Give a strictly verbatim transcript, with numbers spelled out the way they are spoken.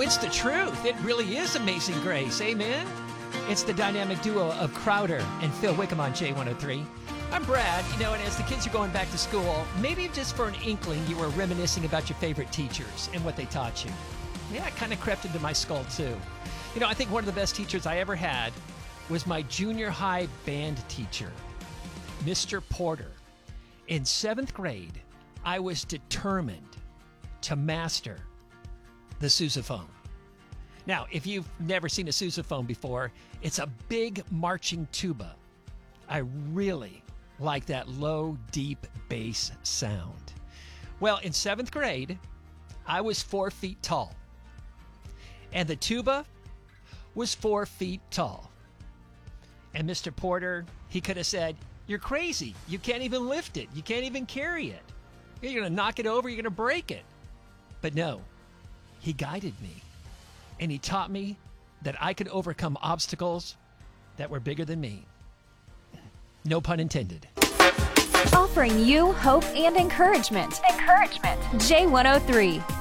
It's the truth. It really is Amazing Grace. Amen? It's the dynamic duo of Crowder and Phil Wickham on J one oh three. I'm Brad. You know, and as the kids are going back to school, maybe just for an inkling, you were reminiscing about your favorite teachers and what they taught you. Yeah, it kind of crept into my skull, too. You know, I think one of the best teachers I ever had was my junior high band teacher, Mister Porter. In seventh grade, I was determined to master the sousaphone. Now, if you've never seen a sousaphone before, it's a big marching tuba. I really like that low, deep bass sound. Well, in seventh grade, I was four feet tall, and the tuba was four feet tall. And Mister Porter, he could have said, "You're crazy. You can't even lift it. You can't even carry it. You're going to knock it over. You're going to break it." But no, he guided me, and he taught me that I could overcome obstacles that were bigger than me. No pun intended. Offering you hope and encouragement. Encouragement. J one oh three.